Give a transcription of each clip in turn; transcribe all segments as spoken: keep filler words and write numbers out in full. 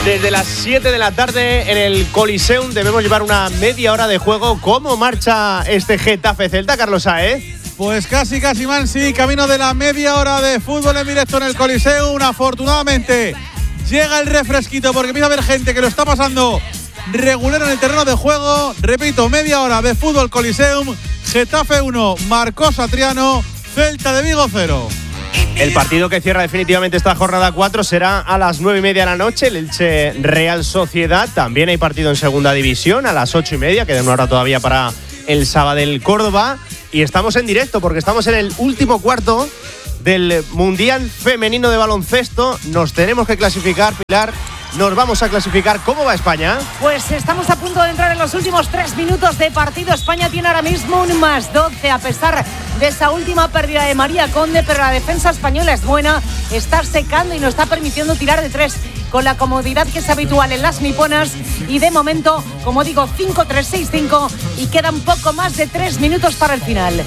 Desde las siete de la tarde en el Coliseum debemos llevar una media hora de juego. ¿Cómo marcha este Getafe Celta, Carlos Saez? Pues casi, casi, man, sí, camino de la media hora de fútbol en directo en el Coliseum. Afortunadamente llega el refresquito porque empieza a haber gente que lo está pasando regular en el terreno de juego. Repito, media hora de fútbol Coliseum. Getafe uno, Marcos Satriano, Celta de Vigo cero. El partido que cierra definitivamente esta jornada cuatro será a las nueve y media de la noche, el Elche Real Sociedad. También hay partido en segunda división a las ocho y media, queda una hora todavía para el Sabadell Córdoba. Y estamos en directo porque estamos en el último cuarto del Mundial Femenino de Baloncesto. Nos tenemos que clasificar, Pilar. Nos vamos a clasificar. ¿Cómo va España? Pues estamos a punto de entrar en los últimos tres minutos de partido. España tiene ahora mismo un más doce a pesar de esa última pérdida de María Conde, pero la defensa española es buena, está secando y nos está permitiendo tirar de tres con la comodidad que es habitual en las niponas. Y de momento, como digo, cinco tres seis cinco y quedan poco más de tres minutos para el final.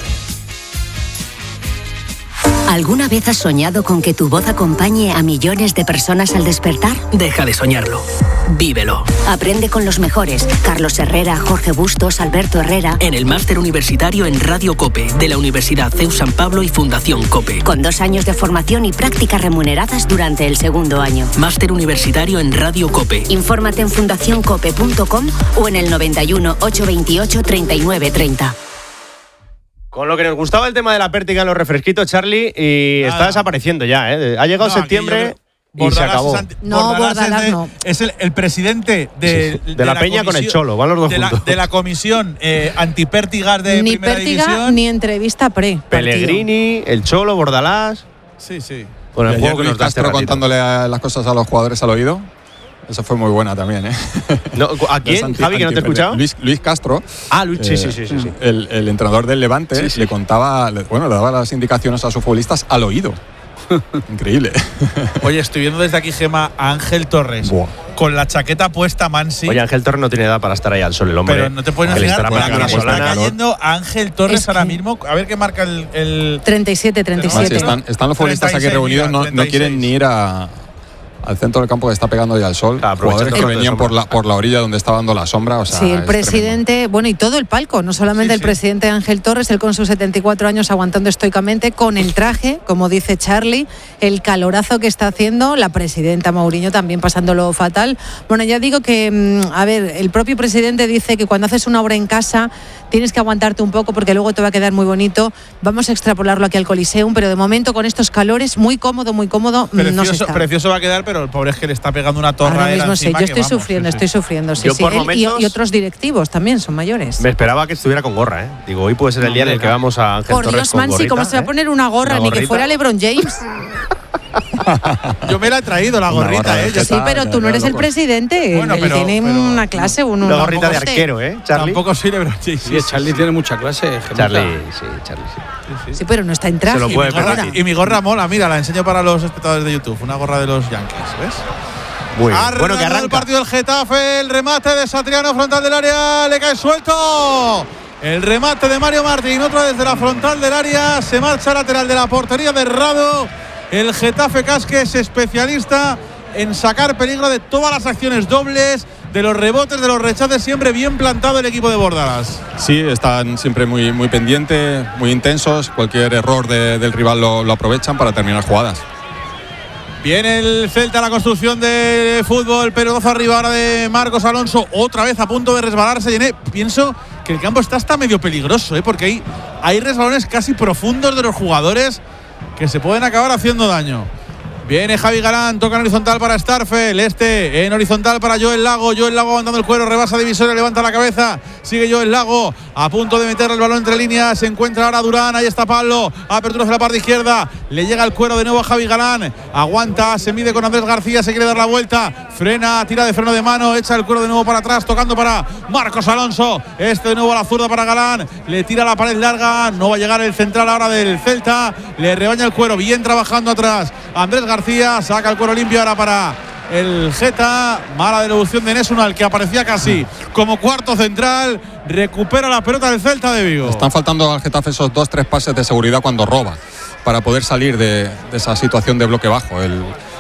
¿Alguna vez has soñado con que tu voz acompañe a millones de personas al despertar? Deja de soñarlo. Vívelo. Aprende con los mejores. Carlos Herrera, Jorge Bustos, Alberto Herrera. En el Máster Universitario en Radio COPE de la Universidad C E U San Pablo y Fundación COPE. Con dos años de formación y prácticas remuneradas durante el segundo año. Máster Universitario en Radio COPE. Infórmate en fundación cope punto com o en el noventa y uno, ochocientos veintiocho, treinta y nueve treinta. Con lo que nos gustaba el tema de la pértiga en los refresquitos, Charlie, y Nada. está desapareciendo ya, ¿eh? Ha llegado no, septiembre y se acabó. Es ante- no, Bordalás es, de, no. es el, el presidente de, sí, sí. de, de la, la Peña con el Cholo, van los dos de juntos. La, de la comisión eh, antipértigas de ni primera pértiga, división. ni entrevista pre. Pellegrini, el Cholo, Bordalás. Sí, sí. Con el juego que nos da Castro este contándole a las cosas a los jugadores al oído. Eso fue muy buena también, ¿eh? No, ¿a quién, anti, Javi, que no te he escuchado? Luis, Luis Castro. Ah, Luis, sí, eh, sí, sí, sí, sí. El, el entrenador del Levante sí, sí. le contaba, le, bueno, le daba las indicaciones a sus futbolistas al oído. Increíble. Oye, estoy viendo desde aquí, Gema, a Ángel Torres. Buah. Con la chaqueta puesta, Mansi. Oye, Ángel Torres no tiene edad para estar ahí al sol, el hombre. Pero no te puedes imaginar la que está cayendo a Ángel Torres es que ahora mismo. A ver qué marca el… el treinta y siete, treinta y siete. Mansi, están, están los futbolistas aquí reunidos, no, no quieren ni ir a… al centro del campo que está pegando ya el sol, ah, jugadores que venían por la, por la orilla donde estaba dando la sombra. O sea, sí, el presidente, tremendo. Bueno, y todo el palco, no solamente sí, el sí. presidente Ángel Torres, él con sus setenta y cuatro años aguantando estoicamente, con el traje, como dice Charlie, el calorazo que está haciendo, la presidenta Mourinho también pasándolo fatal. Bueno, ya digo que, a ver, el propio presidente dice que cuando haces una obra en casa tienes que aguantarte un poco porque luego te va a quedar muy bonito. Vamos a extrapolarlo aquí al Coliseum, pero de momento con estos calores, muy cómodo, muy cómodo, precioso, no se está. Precioso va a quedar, pero el pobre es que le está pegando una torre. Ahora mismo sí, yo estoy vamos, sufriendo, sí, estoy sí. sufriendo. Sí, yo sí. por Él momentos, y, y otros directivos también son mayores. Me esperaba que estuviera con gorra, ¿eh? Digo, hoy puede ser el día en el que vamos a Ángel por Torres Dios, con Mansi, gorrita, ¿cómo se va a poner una gorra? Una Ni que fuera LeBron James. Yo me la he traído la gorrita, gorra, ¿eh? Sí, está, pero tú no eres el presidente. Bueno, Él pero, tiene pero, una clase, un, una gorrita de arquero, ¿eh? Charlie. Tampoco soy LeBron James. Sí, Charlie tiene mucha clase. Charlie, sí, Charlie, sí. Sí, sí. Sí, pero no está en traje. Se lo puede y, mi gorra, y mi gorra mola, mira, la enseño para los espectadores de YouTube. Una gorra de los Yankees, ¿ves? Muy bien. Bueno, que arranca el partido del Getafe, el remate de Satriano frontal del área, le cae suelto. El remate de Mario Martín, otra desde la frontal del área, se marcha lateral de la portería de Rado. El Getafe Casque es especialista en sacar peligro de todas las acciones dobles, de los rebotes, de los rechaces, siempre bien plantado el equipo de Bordalás. Sí, están siempre muy, muy pendientes, muy intensos, cualquier error de, del rival lo, lo aprovechan para terminar jugadas. Viene el Celta a la construcción de fútbol, pelotazo arriba ahora de Marcos Alonso, otra vez a punto de resbalarse. Llené. Pienso que el campo está hasta medio peligroso, ¿eh? Porque hay, hay resbalones casi profundos de los jugadores que se pueden acabar haciendo daño. Viene Javi Galán, toca en horizontal para Starfel, este en horizontal para Joel Lago, Joel Lago aguantando el cuero, rebasa divisoria, levanta la cabeza, sigue Joel Lago, a punto de meter el balón entre líneas, se encuentra ahora Durán, ahí está Pablo, apertura hacia la parte izquierda, le llega el cuero de nuevo a Javi Galán, aguanta, se mide con Andrés García, se quiere dar la vuelta, frena, tira de freno de mano, echa el cuero de nuevo para atrás, tocando para Marcos Alonso, este de nuevo a la zurda para Galán, le tira la pared larga, no va a llegar el central ahora del Celta, le rebaña el cuero, bien trabajando atrás, Andrés García, saca el cuero limpio ahora para el Geta, mala devolución de Nesunal, que aparecía casi como cuarto central, recupera la pelota del Celta de Vigo. Están faltando al Getafe esos dos, tres pases de seguridad cuando roba, para poder salir de, de esa situación de bloque bajo. El,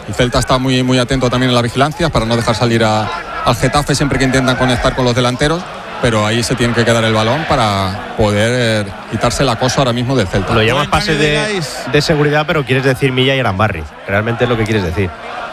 El Celta está muy, muy atento también en la vigilancia para no dejar salir a, al Getafe siempre que intentan conectar con los delanteros, pero ahí se tiene que quedar el balón para poder eh, quitarse el acoso ahora mismo del Celta. Lo llamas pase de, de seguridad, pero quieres decir Milla y Arambarri. Realmente es lo que quieres decir.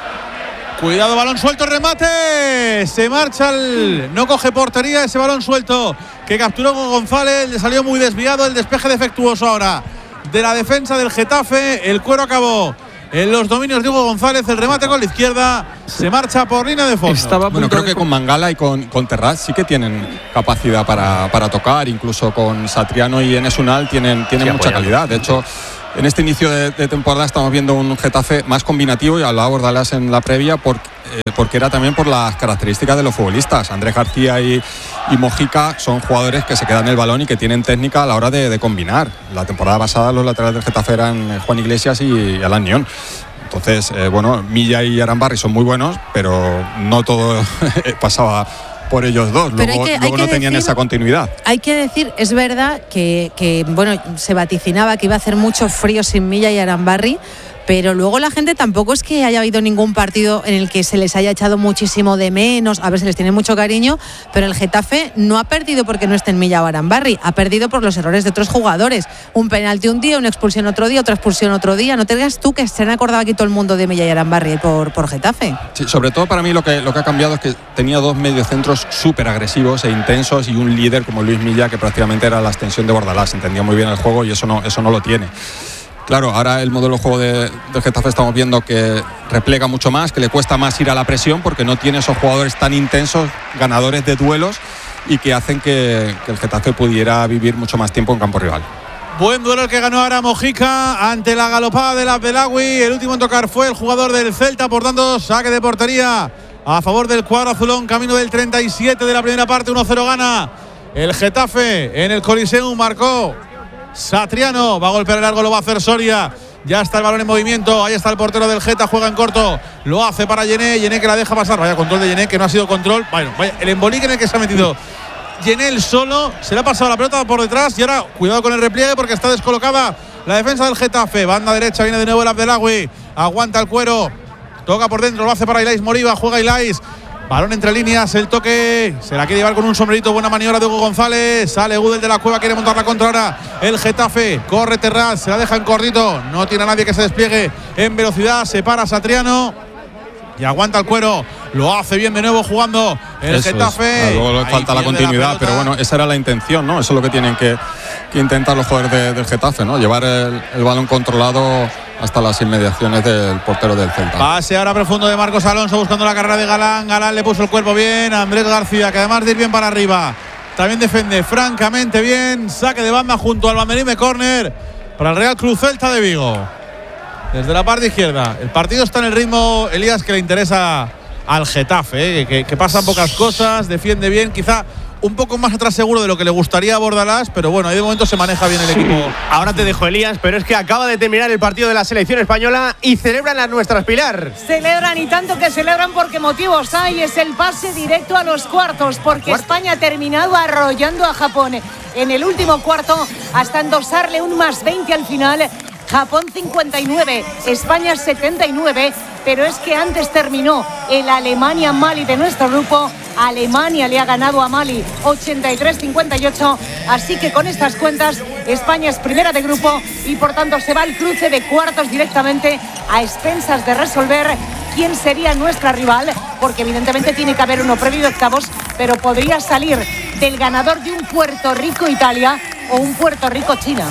Cuidado, balón suelto, remate. Se marcha el. No coge portería ese balón suelto que capturó González. Le salió muy desviado. El despeje defectuoso ahora de la defensa del Getafe. El cuero acabó en los dominios de Hugo González. El remate con la izquierda. Se marcha por línea de fondo. Estaba bueno, creo que con Mangala y con, con Terraz sí que tienen capacidad para, para tocar. Incluso con Satriano y Enes Unal tienen, tienen sí, mucha calidad. De hecho, en este inicio de, de temporada estamos viendo un Getafe más combinativo, y hablaba Bordalás en la previa, por, eh, porque era también por las características de los futbolistas. Andrés García y, y Mojica son jugadores que se quedan el balón y que tienen técnica a la hora de, de combinar. La temporada pasada los laterales del Getafe eran Juan Iglesias y, y Alan Nión. Entonces, eh, bueno, Milla y Arambarri son muy buenos, pero no todo pasaba por ellos dos, pero luego, que, luego no tenían decir, esa continuidad. Hay que decir, es verdad que, que bueno, se vaticinaba que iba a hacer mucho frío sin Milla y Arambarri, pero luego la gente tampoco es que haya habido ningún partido en el que se les haya echado muchísimo de menos. A ver, se les tiene mucho cariño, pero el Getafe no ha perdido porque no estén Milla o Arambarri, ha perdido por los errores de otros jugadores. Un penalti un día, una expulsión otro día, otra expulsión otro día. No te digas tú que se han acordado aquí todo el mundo de Milla y Arambarri por, por Getafe. Sí, sobre todo para mí lo que, lo que ha cambiado es que tenía dos mediocentros súper agresivos e intensos y un líder como Luis Milla, que prácticamente era la extensión de Bordalás. Entendía muy bien el juego y eso no, eso no lo tiene. Claro, ahora el modelo de juego de, del Getafe estamos viendo que replega mucho más, que le cuesta más ir a la presión porque no tiene esos jugadores tan intensos, ganadores de duelos, y que hacen que, que el Getafe pudiera vivir mucho más tiempo en campo rival. Buen duelo el que ganó ahora Mojica ante la galopada del Abdelawi. El último en tocar fue el jugador del Celta, por tanto, saque de portería a favor del cuadro azulón, camino del treinta y siete de la primera parte. uno cero gana el Getafe en el Coliseum. Marcó Satriano, va a golpear el largo, lo va a hacer Soria. Ya está el balón en movimiento, ahí está el portero del Geta, juega en corto, lo hace para Yené, Yené que la deja pasar. Vaya control de Yené, que no ha sido control. Bueno, vaya, el embolique en el que se ha metido Yené el solo, se le ha pasado la pelota por detrás y ahora cuidado con el repliegue porque está descolocada la defensa del Getafe. Banda derecha, viene de nuevo el Abdelawi, aguanta el cuero, toca por dentro, lo hace para Ilais Moriba, juega Ilais. Balón entre líneas, el toque se la quiere llevar con un sombrerito, buena maniobra de Hugo González. Sale Udel de la Cueva, quiere montar la contra ahora el Getafe, corre Terraz, se la deja en cortito, no tiene a nadie que se despliegue en velocidad, se para Satriano y aguanta el cuero, lo hace bien de nuevo jugando el Eso Getafe. Es. Luego le falta la continuidad, la pero bueno, esa era la intención, ¿no? Eso es lo que tienen que, que intentar los jugadores de, del Getafe, ¿no? Llevar el, el balón controlado hasta las inmediaciones del portero del Celta. Pase ahora profundo de Marcos Alonso buscando la carrera de Galán. Galán le puso el cuerpo bien a Andrés García, que además de ir bien para arriba, también defiende francamente bien. Saque de banda junto al banderín de córner para el Real Club Celta de Vigo. Desde la parte izquierda. El partido está en el ritmo, Elías, que le interesa al Getafe, ¿eh? que, que pasan pocas cosas, defiende bien, quizá un poco más atrás seguro de lo que le gustaría a Bordalás, pero bueno, ahí de momento se maneja bien el equipo. Ahora te dejo, Elías, pero es que acaba de terminar el partido de la selección española y celebran las nuestras, Pilar. Celebran, y tanto que celebran, porque motivos hay. Es el pase directo a los cuartos, porque España ha terminado arrollando a Japón en el último cuarto hasta endosarle un más veinte al final. Japón cincuenta y nueve, España setenta y nueve, pero es que antes terminó el Alemania-Mali de nuestro grupo. Alemania le ha ganado a Mali ochenta y tres cincuenta y ocho, así que con estas cuentas España es primera de grupo y por tanto se va al cruce de cuartos directamente, a expensas de resolver quién sería nuestra rival, porque evidentemente tiene que haber uno previo de octavos, pero podría salir del ganador de un Puerto Rico-Italia o un Puerto Rico-China.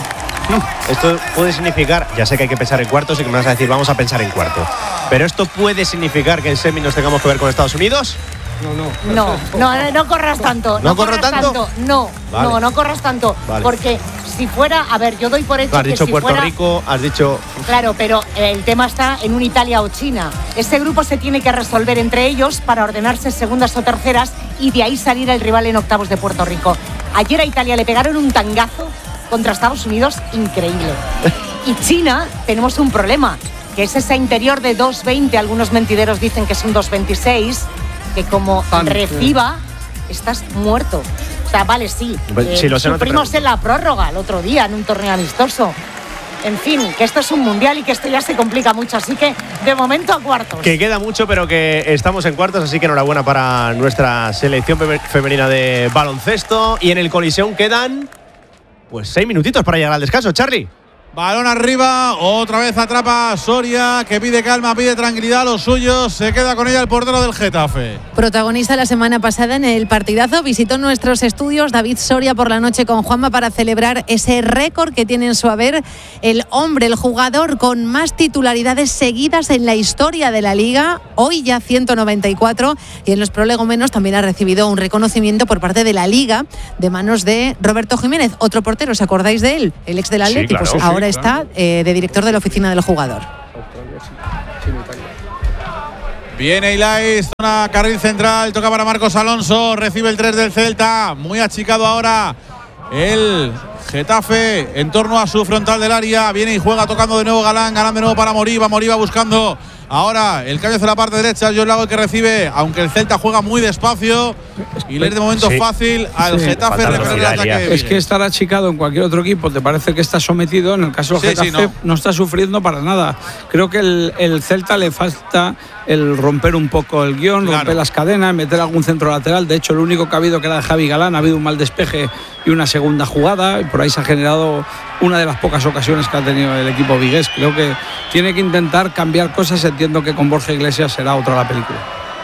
Esto puede significar, ya sé que hay que pensar en cuartos y que me vas a decir vamos a pensar en cuarto, pero esto puede significar que en semi nos tengamos que ver con Estados Unidos. No, no, no, no, no corras tanto. ¿No, no corro tanto? tanto? No, vale. no, no corras tanto. Vale. Porque si fuera, a ver, yo doy por hecho has que dicho si Puerto fuera, Rico, has dicho. Claro, pero el tema está en un Italia o China. Ese grupo se tiene que resolver entre ellos para ordenarse segundas o terceras y de ahí salir el rival en octavos de Puerto Rico. Ayer a Italia le pegaron un tangazo contra Estados Unidos increíble. Y China tenemos un problema, que es ese interior de dos veinte, algunos mentideros dicen que es un dos veintiséis, que como reciba, estás muerto. O sea, vale, sí. Si eh, lo sé, sufrimos no en la prórroga el otro día en un torneo amistoso. en fin, que esto es un mundial y que esto ya se complica mucho. Así que, de momento, a cuartos. Que queda mucho, pero que estamos en cuartos, así que enhorabuena para nuestra selección femenina de baloncesto. Y en el Coliseum quedan, pues, seis minutitos para llegar al descanso, Charlie. Balón arriba, otra vez atrapa Soria, que pide calma, pide tranquilidad a los suyos. Se queda con ella el portero del Getafe. Protagonista la semana pasada en el partidazo, visitó nuestros estudios David Soria por la noche con Juanma para celebrar ese récord que tiene en su haber el hombre, el jugador con más titularidades seguidas en la historia de la Liga, hoy ya ciento noventa y cuatro, y en los prolegómenos también ha recibido un reconocimiento por parte de la Liga de manos de Roberto Jiménez, otro portero, ¿os acordáis de él? El ex del Atleti, sí, claro, pues ahora sí, está claro. eh, de director de la oficina del jugador. Viene Ilais, zona carril central, toca para Marcos Alonso, recibe el tres del Celta, muy achicado ahora el Getafe en torno a su frontal del área, viene y juega tocando de nuevo Galán, Galán de nuevo para Moriba, Moriba buscando ahora el cambio hacia la parte derecha, John Lago el que recibe, aunque el Celta juega muy despacio y le es de momento sí. fácil al Sí. Getafe Falta repeler el velocidad, ataque. Es que estar achicado en cualquier otro equipo te parece que está sometido. En el caso del Sí, Getafe sí, no. no. no está sufriendo para nada. Creo que el, el Celta le falta el romper un poco el guión, Claro. romper las cadenas, meter algún centro lateral. De hecho, el único que ha habido que era de Javi Galán, ha habido un mal despeje y una segunda jugada, y por ahí se ha generado una de las pocas ocasiones que ha tenido el equipo vigués. Creo que tiene que intentar cambiar cosas. Entiendo que con Borja Iglesias será otra la película.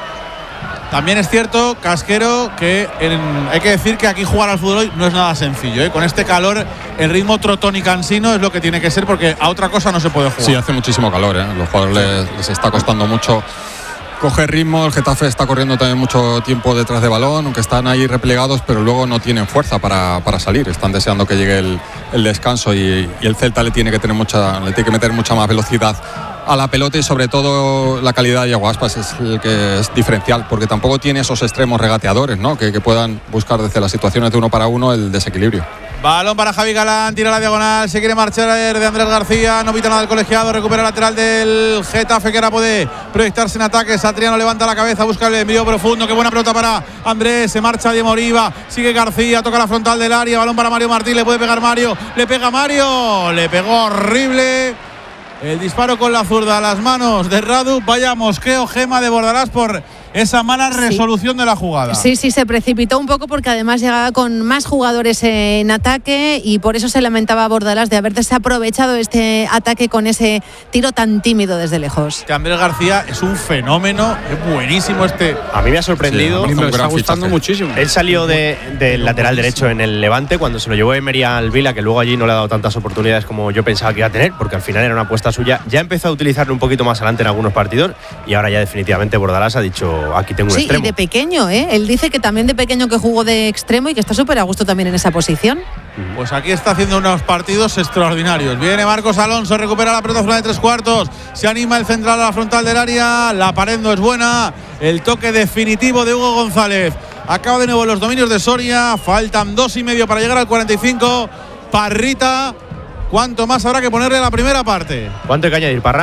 También es cierto, Casquero, que en, hay que decir que aquí jugar al fútbol hoy no es nada sencillo, ¿eh? Con este calor, el ritmo trotón y cansino es lo que tiene que ser, porque a otra cosa no se puede jugar. Sí, hace muchísimo calor, ¿eh? Los jugadores les, les está costando mucho coger ritmo. El Getafe está corriendo también mucho tiempo detrás de balón, aunque están ahí replegados, pero luego no tienen fuerza para, para salir. Están deseando que llegue el, el descanso y, y el Celta le tiene que tener mucha, le tiene que meter mucha más velocidad a la pelota, y sobre todo la calidad de Iago Aspas es el que es diferencial, porque tampoco tiene esos extremos regateadores, ¿no? que, que puedan buscar desde las situaciones de uno para uno el desequilibrio. Balón para Javi Galán, tira la diagonal, se quiere marchar de Andrés García, no pita nada del colegiado, recupera el lateral del Getafe que ahora puede proyectarse en ataque. Satriano levanta la cabeza, busca el envío profundo, qué buena pelota para Andrés, se marcha de Moriba, sigue García, toca la frontal del área, balón para Mario Martín, le puede pegar Mario, le pega Mario, le pegó horrible. El disparo con la zurda a las manos de Radu, vaya mosqueo, Gema de Bordalás por esa mala resolución sí. de la jugada. Sí, sí, se precipitó un poco porque además llegaba con más jugadores en ataque y por eso se lamentaba Bordalás de haber desaprovechado este ataque con ese tiro tan tímido desde lejos. Que Andrés García es un fenómeno, es buenísimo este. A mí me ha sorprendido. Sí, me está gustando muchísimo. Él salió de, del lateral derecho en el Levante cuando se lo llevó Emery al Vila, que luego allí no le ha dado tantas oportunidades como yo pensaba que iba a tener, porque al final era una apuesta suya. Ya empezó a utilizarlo un poquito más adelante en algunos partidos y ahora ya definitivamente Bordalás ha dicho, aquí tengo un sí, extremo. Y de pequeño, ¿eh? Él dice que también de pequeño que jugó de extremo y que está súper a gusto también en esa posición. Pues aquí está haciendo unos partidos extraordinarios. Viene Marcos Alonso, recupera la pelota zona de tres cuartos. Se anima el central a la frontal del área. La pared no es buena. El toque definitivo de Hugo González. Acaba de nuevo los dominios de Soria. Faltan dos y medio para llegar al cuarenta y cinco. Parrita. ¿Cuánto más habrá que ponerle a la primera parte? ¿Cuánto hay que añadir, Parra?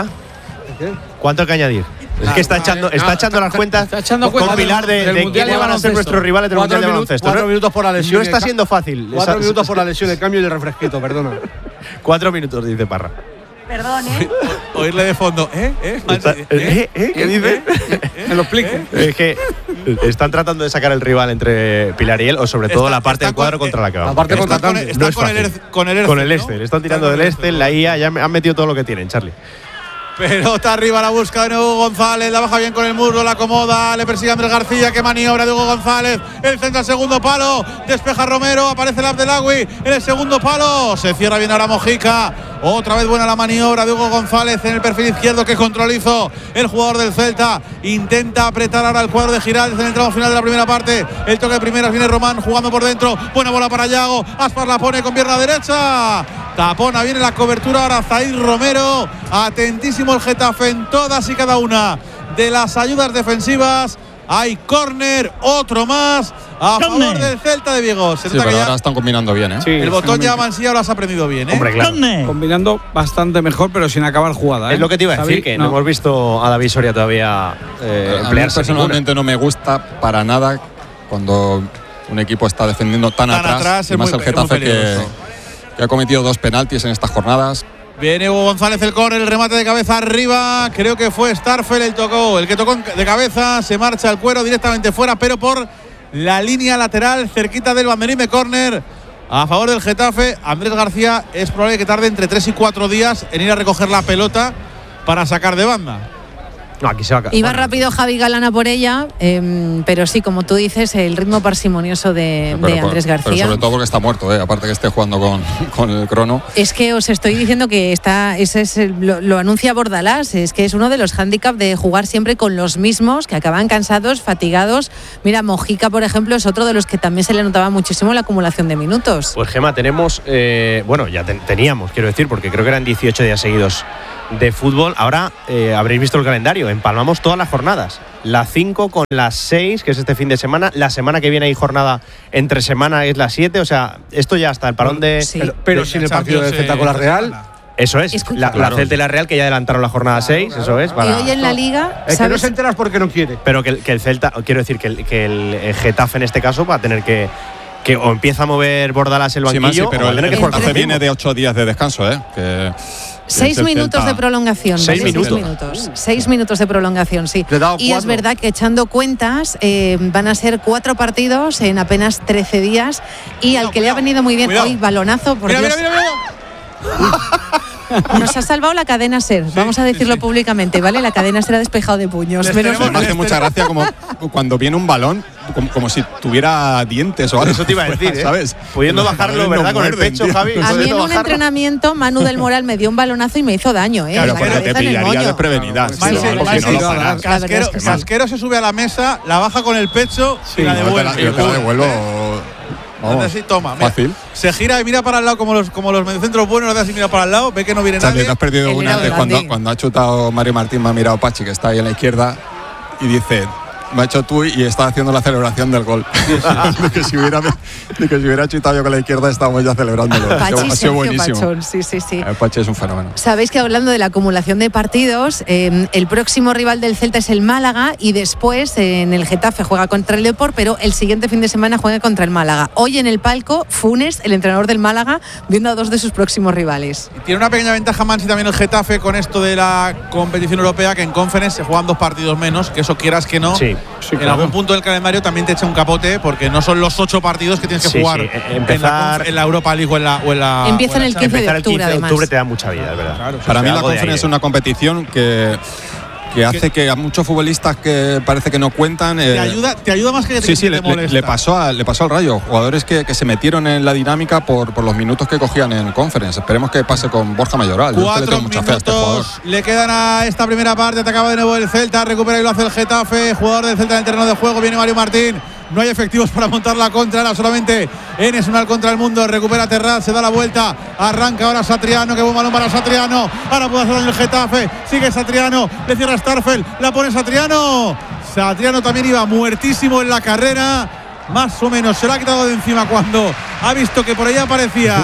¿Cuánto hay que añadir? Es que está echando, está echando las cuentas está echando con cuentas Pilar de, del de Mundial quiénes de van a ser baloncesto. nuestros rivales del Cuatro Mundial de minutos, baloncesto. cuatro ¿no? minutos por la lesión. No está siendo fácil. Cuatro Esa- minutos por la lesión, el cambio y el refresquito, perdona. Cuatro minutos, dice Parra. Perdón, ¿eh? Oírle de fondo. ¿Eh? ¿Eh? Está- ¿Eh? ¿Eh? ¿Qué dice? Me lo explique. Es que están tratando de sacar el rival entre Pilar y él, o sobre todo Está- la parte está del cuadro con- contra la que la vamos. parte Está contra con- Tante. Está no es con el fácil. Erce- con el Erce, Con el ¿no? Este. Están tirando Está con del el Este, Erce, la I A, ya me- han metido todo lo que tienen, Charlie. Pelota arriba, la busca de nuevo González, la baja bien con el muslo, la acomoda, le persigue Andrés García, que maniobra de Hugo González, el centro al segundo palo, despeja Romero, aparece el Abdelawi en el segundo palo, se cierra bien ahora Mojica, otra vez buena la maniobra de Hugo González en el perfil izquierdo, que control hizo el jugador del Celta, intenta apretar ahora el cuadro de Giraldez en el tramo final de la primera parte, el toque de primeras viene Román jugando por dentro, buena bola para Yago, Aspas la pone con pierna derecha, tapona, viene la cobertura ahora Zaid Romero, atentísimo el Getafe en todas y cada una de las ayudas defensivas. Hay córner, otro más a favor del Celta de Vigo. Se Sí, nota que pero ya ahora están combinando bien, ¿eh? Sí, el botón ya fenomenal. Mansilla lo has aprendido bien, ¿eh? Hombre, claro. Combinando bastante mejor, pero sin acabar jugada. ¿eh? Es lo que te iba a decir, Xavi, que no, hemos visto a David Soria todavía eh, A mí emplearse personalmente no me gusta para nada cuando un equipo está defendiendo tan, Tan atrás, atrás y es más muy- el es muy Getafe que, peligroso. que ha cometido dos penaltis en estas jornadas. Viene Hugo González, el córner, el remate de cabeza arriba. Creo que fue Starfel el tocó, el que tocó de cabeza. Se marcha el cuero directamente fuera, pero por la línea lateral, cerquita del banderín de córner. A favor del Getafe, Andrés García es probable que tarde entre tres y cuatro días en ir a recoger la pelota para sacar de banda. No, aquí se va a... Iba bueno. rápido Javi Galán por ella, eh, pero sí, como tú dices, el ritmo parsimonioso de, pero, de Andrés pero, García. Pero sobre todo porque está muerto, ¿eh? Aparte que esté jugando con, con el crono. Es que os estoy diciendo que está, ese es el, lo, lo anuncia Bordalás, es que es uno de los hándicaps de jugar siempre con los mismos, que acaban cansados, fatigados. Mira, Mojica, por ejemplo, es otro de los que también se le notaba muchísimo la acumulación de minutos. Pues Gema, tenemos, eh, bueno, ya ten, teníamos, quiero decir, porque creo que eran dieciocho días seguidos de fútbol. Ahora eh, habréis visto el calendario, empalmamos todas las jornadas, la cinco con las seis, que es este fin de semana, la semana que viene hay jornada entre semana, es la siete, o sea, esto ya está, el parón de... Sí. Pero, pero de sin el partido de Champions, Celta eh, con la esta Real. semana. Eso es, Escucha. la, la Celta y la Real que ya adelantaron la jornada seis, eso es. Para, Y hoy en la Liga, Es que no ¿sabes? se enteras porque no quiere. pero que, el- que el Celta, quiero decir que el, que el Getafe en este caso va a tener que, que o empieza a mover Bordalás el Sí, banquillo, Mansi, o pero va a el tener que el jugar con Getafe el mismo. viene de ocho días de descanso, ¿eh? Que, Seis que el minutos Celta- de prolongación. Seis ¿vale? minutos. Seis minutos. Seis minutos de prolongación, sí. Le he dado Y es cuatro. verdad que echando cuentas eh, van a ser cuatro partidos en apenas trece días. Y al que le ha venido muy bien Cuidado. hoy, balonazo, por Mira, Dios. mira, mira, mira. Nos ha salvado la cadena SER, vamos a decirlo sí. públicamente, ¿vale? La cadena SER ha despejado de puños. Les Menos tenemos- Me hace mucha gracia como cuando viene un balón, como, como si tuviera dientes o algo. Eso te iba a decir, ¿eh? ¿Sabes? Pudiendo Los bajarlo, balones no ¿verdad? Con el muerden, pecho, tío. Javi. A mí en pudiendo un bajarlo. entrenamiento, Manu del Moral me dio un balonazo y me hizo daño, ¿eh? Claro, La pero te cabeza en el pillaría moño. desprevenida. Mansi, Sí, Mansi, porque no lo Mansi, paras. La verdad Casquero, es que sí. Casquero se sube a la mesa, la baja con el pecho y la Yo te devuelve. la, yo te la devuelvo. Vamos, Hace así, toma. Mira. fácil. Se gira y mira para el lado como los, como los mediocentros buenos, hace así, mira para el lado, ve que no viene Charlie, nadie. te has perdido Él una era antes grande. cuando, cuando ha chutado Mario Martín, me ha mirado Pachi, que está ahí a la izquierda, y dice, me ha hecho tú y está haciendo la celebración del gol. de, que si hubiera, de que si hubiera chutado yo con la izquierda, estábamos ya celebrándolo. Ha Pachi, sido- ha sido Sergio buenísimo. Pachón, sí, sí, sí. Eh, Pachi es un fenómeno. Sabéis que hablando de la acumulación de partidos, eh, el próximo rival del Celta es el Málaga y después eh, en el Getafe juega contra el Depor, pero el siguiente fin de semana juega contra el Málaga. Hoy en el palco, Funes, el entrenador del Málaga, viendo a dos de sus próximos rivales. Tiene una pequeña ventaja Mansi también el Getafe con esto de la competición europea, que en Conference se juegan dos partidos menos, que eso quieras que no. Sí, en algún punto del calendario también te echa un capote porque no son los ocho partidos que tienes que Sí, jugar sí, en, empezar- la, Conf- en la Europa League o en la, o en la Empieza o en el la quince de Empezar el octubre, quince de además. octubre te da mucha vida, es verdad. Claro, Para mí la algo de Conference aire. es una competición que, que hace que a muchos futbolistas que parece que no cuentan… Te eh, ayuda, te ayuda más que te, Sí, sí, te le, le- molesta. le pasó a, le pasó al Rayo. Jugadores que, que se metieron en la dinámica por, por los minutos que cogían en Conference. Esperemos que pase con Borja Mayoral. Yo es que le Cuatro tengo mucha fe a este jugador. minutos le quedan a esta primera parte. Atacaba de nuevo el Celta, recupera y lo hace el Getafe. Jugador del Celta en el terreno de juego. Viene Mario Martín. No hay efectivos para montar la contra. Ahora solamente Enes Unal contra el mundo. Recupera Terraz, se da la vuelta. Arranca ahora Satriano. Qué buen balón para Satriano. Ahora puede hacer el Getafe. Sigue Satriano. Le cierra Starfel. La pone Satriano. Satriano también iba muertísimo en la carrera. Más o menos se la ha quitado de encima cuando ha visto que por ahí aparecía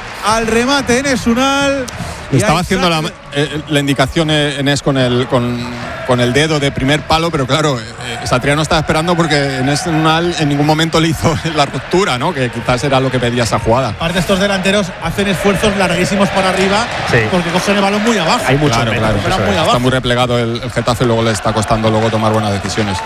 al remate Enes Unal. Le Y estaba ahí haciendo la, saque- eh, la indicación eh, Enes con el, con, con el dedo de primer palo, pero claro, eh, Satriano estaba esperando porque Enes Unal en ningún momento le hizo la ruptura, ¿no? Que quizás era lo que pedía esa jugada. Aparte, estos delanteros hacen esfuerzos larguísimos para arriba Sí. porque cogen el balón muy abajo. Hay mucho Claro, menos, claro. eso muy es. abajo. Está muy replegado el, el Getafe y luego le está costando luego tomar buenas decisiones.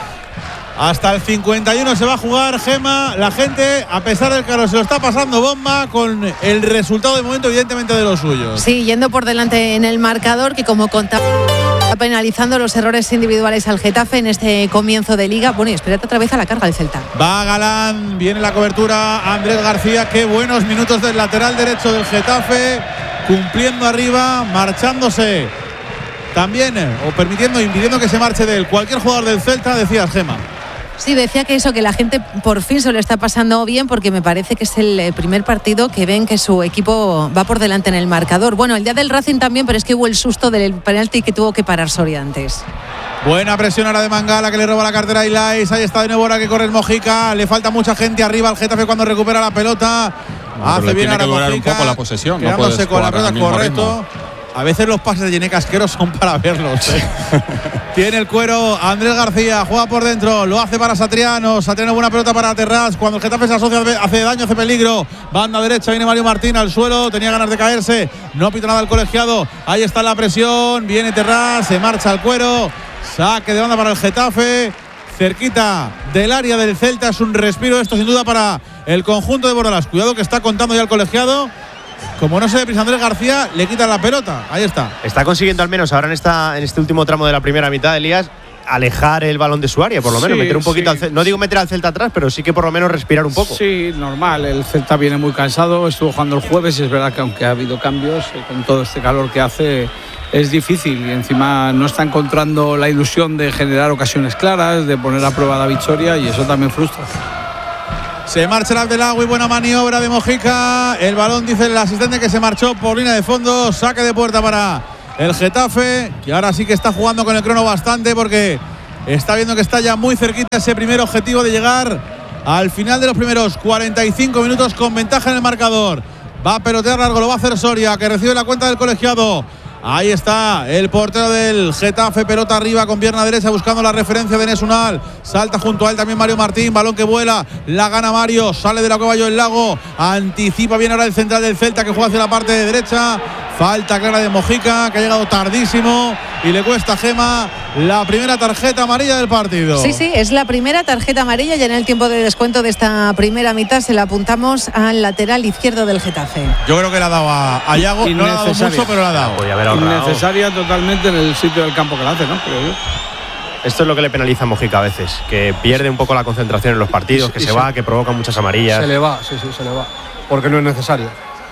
Hasta el cincuenta y uno se va a jugar, Gema. La gente, a pesar del calor, se lo está pasando bomba con el resultado de momento, evidentemente, de los suyos. Sí, yendo por delante en el marcador, que como contaba, está penalizando los errores individuales al Getafe en este comienzo de liga. Bueno, y espérate otra vez a la carga del Celta. Va Galán, viene la cobertura. Andrés García, qué buenos minutos del lateral derecho del Getafe, cumpliendo arriba, marchándose también, eh, o permitiendo, impidiendo que se marche de él cualquier jugador del Celta, decías, Gema. Sí, decía que eso, que la gente por fin se lo está pasando bien porque me parece que es el eh, primer partido que ven que su equipo va por delante en el marcador. Bueno, el día del Racing también, pero es que hubo el susto del penalti que tuvo que parar Soria antes. Buena presión ahora de Mangala, que le roba la cartera a Ilais. Ahí está de nuevo ahora que corre el Mojica. Le falta mucha gente arriba al Getafe cuando recupera la pelota. Bueno, Hace pero le bien tiene ahora que durar un Mojica, poco la posesión, no quedándose puedes con la jugar al pelota, mismo correcto. A veces los pases de Yené Casquero son para verlos, ¿eh? Tiene el cuero Andrés García, juega por dentro, lo hace para Satriano. Satriano, buena pelota para Terrats. Cuando el Getafe se asocia, hace daño, hace peligro. Banda derecha, viene Mario Martín al suelo, tenía ganas de caerse, no pita nada el colegiado. Ahí está la presión, viene Terrats, se marcha al cuero. Saque de banda para el Getafe, cerquita del área del Celta. Es un respiro esto sin duda para el conjunto de Bordalás. Cuidado que está contando ya el colegiado. Como no se le prisa Andrés García, le quitan la pelota. Ahí está. Está consiguiendo al menos ahora en esta en este último tramo de la primera mitad, Elías, alejar el balón de su área, por lo menos, sí, meter un poquito sí. al Celta. No digo meter al Celta atrás, pero sí que por lo menos respirar un poco. Sí, normal. El Celta viene muy cansado, estuvo jugando el jueves y es verdad que aunque ha habido cambios, con todo este calor que hace, es difícil y encima no está encontrando la ilusión de generar ocasiones claras, de poner a prueba la victoria y eso también frustra. Se marcha el Abdelagui, buena maniobra de Mojica. El balón, dice el asistente, que se marchó por línea de fondo. Saque de puerta para el Getafe, que ahora sí que está jugando con el crono bastante porque está viendo que está ya muy cerquita ese primer objetivo de llegar al final de los primeros cuarenta y cinco minutos con ventaja en el marcador. Va a pelotear largo, lo va a hacer Soria, que recibe la cuenta del colegiado. Ahí está el portero del Getafe, pelota arriba con pierna derecha buscando la referencia de Enes Unal. Salta junto a él también Mario Martín, balón que vuela, la gana Mario, sale de la cueva Joel Lago, anticipa bien ahora el central del Celta que juega hacia la parte de derecha. Falta clara de Mojica, que ha llegado tardísimo y le cuesta a Gema la primera tarjeta amarilla del partido. Sí, sí, es la primera tarjeta amarilla y en el tiempo de descuento de esta primera mitad se la apuntamos al lateral izquierdo del Getafe. Yo creo que le ha dado a, a Yago, no le ha dado mucho, pero le ha dado. Innecesaria totalmente en el sitio del campo que la hace, ¿no? Creo yo. Esto es lo que le penaliza a Mojica a veces, que pierde un poco la concentración en los partidos, que se, se va, que provoca muchas amarillas. Se le va, sí, sí, se le va, porque no es necesario.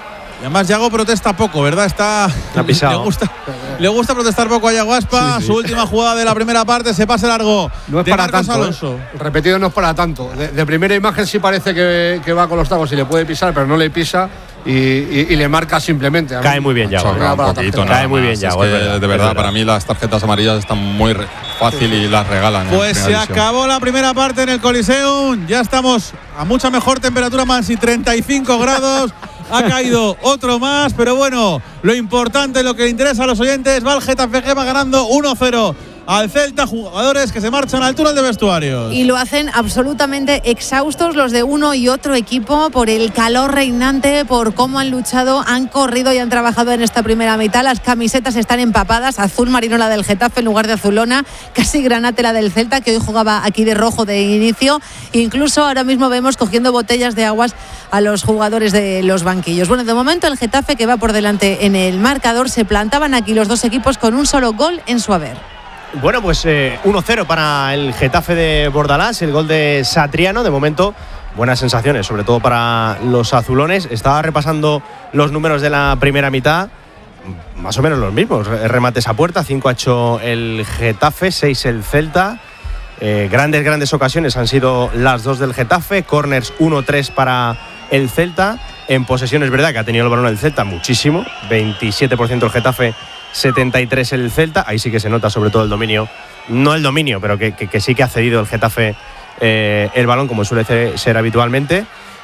Y además Yago protesta poco, ¿verdad? Está pisado. Le gusta, le gusta protestar poco a Yago Aspa. Sí, sí. Su última jugada de la primera parte, se pasa largo. No es de para Marcos tanto. Alonso. ¿eh? El repetido no es para tanto. De, de primera imagen sí parece que, que va con los tacos y le puede pisar, pero no le pisa y, y, y le marca simplemente. Cae muy bien Yago. Un poquito, Cae muy bien Yago. Es que, de verdad, para mí las tarjetas amarillas están muy re- fácil y las regalan. Pues se división. Acabó la primera parte en el Coliseum. Ya estamos a mucha mejor temperatura, más y treinta y cinco grados. Ha caído otro más, pero bueno, lo importante, lo que le interesa a los oyentes, va el Getafe Gema ganando uno cero al Celta, jugadores que se marchan al túnel de vestuarios. Y lo hacen absolutamente exhaustos los de uno y otro equipo por el calor reinante, por cómo han luchado, han corrido y han trabajado en esta primera mitad. Las camisetas están empapadas, azul marino la del Getafe en lugar de azulona, casi granate la del Celta, que hoy jugaba aquí de rojo de inicio. Incluso ahora mismo vemos cogiendo botellas de aguas a los jugadores de los banquillos. Bueno, de momento el Getafe, que va por delante en el marcador, se plantaban aquí los dos equipos con un solo gol en su haber. Bueno, pues eh, uno cero para el Getafe de Bordalás, el gol de Satriano. De momento, buenas sensaciones, sobre todo para los azulones. Estaba repasando los números de la primera mitad, más o menos los mismos. Remates a puerta, cinco ha hecho el Getafe, seis el Celta. Eh, grandes, grandes ocasiones han sido las dos del Getafe. Corners uno tres para el Celta. En posesión es verdad que ha tenido el balón el Celta muchísimo, veintisiete por ciento el Getafe, setenta y tres el Celta. Ahí sí que se nota sobre todo el dominio, no el dominio, pero que, que, que sí que ha cedido el Getafe eh, el balón, como suele ser, ser habitualmente.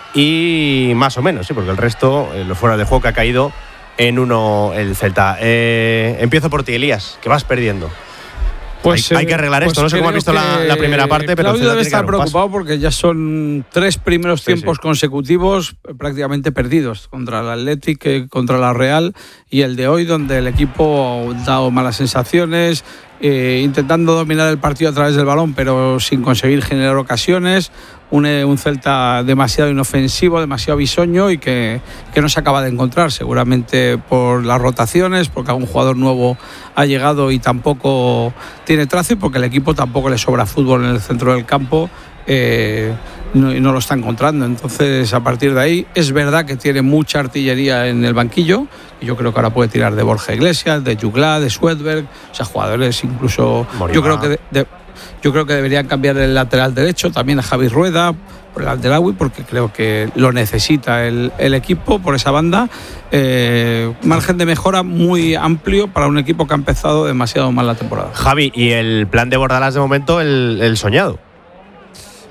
Y más o menos, sí, porque el resto, eh, lo fuera de juego, que ha caído en uno el Celta. Eh, empiezo por ti, Elías, que vas perdiendo. Pues, hay, hay que arreglar pues esto, no sé cómo has visto la, la primera parte, pero Claudio debe estar preocupado porque ya son tres primeros sí, tiempos sí. consecutivos prácticamente perdidos, contra el Athletic, contra la Real, y el de hoy, donde el equipo ha dado malas sensaciones, eh, intentando dominar el partido a través del balón, pero sin conseguir generar ocasiones. Un, un Celta demasiado inofensivo, demasiado bisoño y que, que no se acaba de encontrar, seguramente por las rotaciones, porque algún jugador nuevo ha llegado y tampoco tiene trazo, y porque el equipo tampoco le sobra fútbol en el centro del campo, eh, no, no lo está encontrando. Entonces, a partir de ahí, es verdad que tiene mucha artillería en el banquillo, y yo creo que ahora puede tirar de Borja Iglesias, de Jugla, de Swedberg, o sea, jugadores incluso, Morima. yo creo que de, de, Yo creo que deberían cambiar el lateral derecho también a Javi Rueda por el Abdelagui, porque creo que lo necesita el, el equipo por esa banda. Eh, margen de mejora muy amplio para un equipo que ha empezado demasiado mal la temporada. Javi, y el plan de Bordalás de momento, el, el soñado.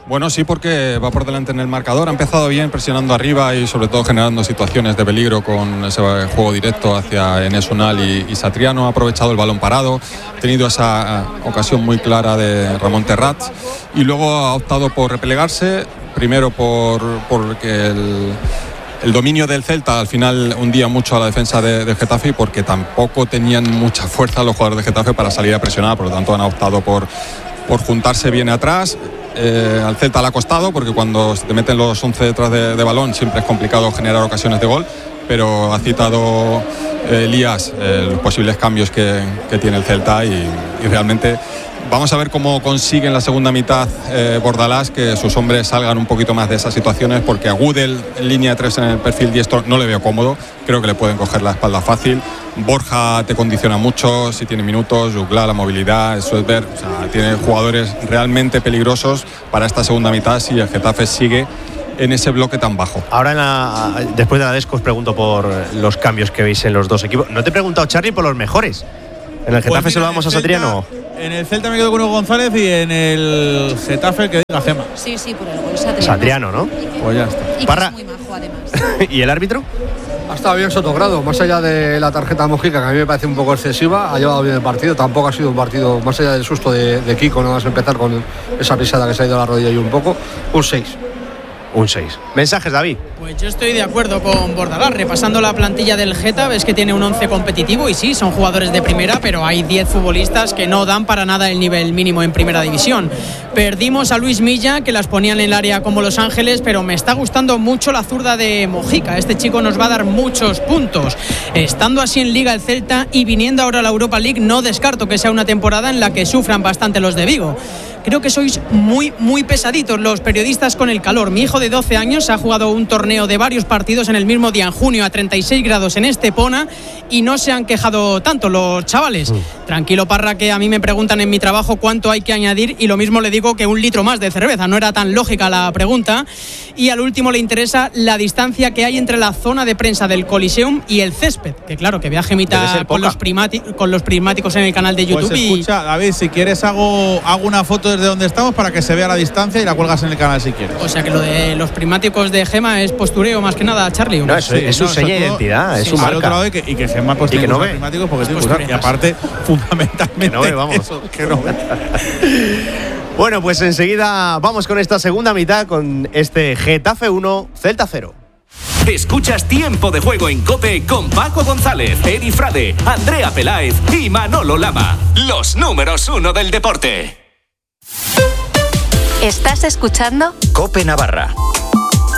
Bueno, sí, porque va por delante en el marcador. Ha empezado bien presionando arriba y sobre todo generando situaciones de peligro con ese juego directo hacia Enes Unal y, y Satriano. Ha aprovechado el balón parado, ha tenido esa ocasión muy clara de Ramón Terrats y luego ha optado por replegarse, primero por porque el, el dominio del Celta al final hundía mucho a la defensa de, de Getafe, porque tampoco tenían mucha fuerza los jugadores de Getafe para salir a presionar, por lo tanto han optado por, por juntarse bien atrás. Eh, al Celta le ha costado, porque cuando se te meten los once detrás de, de balón siempre es complicado generar ocasiones de gol, pero ha citado eh, Elías eh, los posibles cambios que, que tiene el Celta y, y realmente vamos a ver cómo consigue en la segunda mitad eh, Bordalás que sus hombres salgan un poquito más de esas situaciones, porque a Gudel en línea de tres en el perfil diestro no le veo cómodo, creo que le pueden coger la espalda fácil. Borja te condiciona mucho si tiene minutos, Jugla, la movilidad, Suedberg, o sea, tiene jugadores realmente peligrosos para esta segunda mitad si el Getafe sigue en ese bloque tan bajo. Ahora en la, después de la Desco os pregunto por los cambios que veis en los dos equipos. No te he preguntado, Charly, por los mejores. ¿En el Getafe pues se lo damos a Satriano? En el Celta me quedo con Hugo González y en el Getafe que diga Gema. Sí, sí, por el gol Satriano. Satriano, ¿no? Pues ya está. Y Parra. es muy majo, además. ¿Y el árbitro? Ha estado bien Sotogrado, más allá de la tarjeta Mojica, que a mí me parece un poco excesiva, ha llevado bien el partido, tampoco ha sido un partido, más allá del susto de, de Kiko, no vas a empezar con esa pisada que se ha ido a la rodilla y un poco, un seis. Un seis. Mensajes, David. Pues yo estoy de acuerdo con Bordalás. Repasando la plantilla del Geta, ves que tiene un once competitivo y sí, son jugadores de primera, pero hay diez futbolistas que no dan para nada el nivel mínimo en primera división. Perdimos a Luis Milla, que las ponían en el área como Los Ángeles, pero me está gustando mucho la zurda de Mojica. Este chico nos va a dar muchos puntos. Estando así en Liga el Celta y viniendo ahora a la Europa League, no descarto que sea una temporada en la que sufran bastante los de Vigo. Creo que sois muy, muy pesaditos los periodistas con el calor. Mi hijo de doce años ha jugado un torneo de varios partidos en el mismo día, en junio, a treinta y seis grados en Estepona, y no se han quejado tanto los chavales. Mm. Tranquilo, Parra, que a mí me preguntan en mi trabajo cuánto hay que añadir y lo mismo le digo que un litro más de cerveza. No era tan lógica la pregunta. Y al último le interesa la distancia que hay entre la zona de prensa del Coliseum y el césped. Que claro, que viaje mitad con los, primati- con los prismáticos en el canal de YouTube. Pues escucha, y... David, si quieres hago, hago una foto desde donde estamos para que se vea la distancia y la cuelgas en el canal si quieres. O sea que lo de los prismáticos de Gema es postureo más que nada, Charly. No, eso, sí, es su no, seña de identidad, sí, es su marca. Otro lado y, que, y que Gema pues y que no ve prismáticos porque tiene que usar. Y aparte, fundamentalmente, que no ve, vamos. Eso, que no ve. Bueno, pues enseguida vamos con esta segunda mitad con este Getafe uno, Celta cero. Escuchas Tiempo de Juego en COPE con Paco González, Eri Frade, Andrea Peláez y Manolo Lama. Los números uno del deporte. ¿Estás escuchando? COPE Navarra.